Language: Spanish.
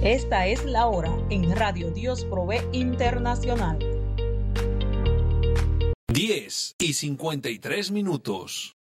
Esta es la hora en Radio Dios Provee Internacional. 10:53.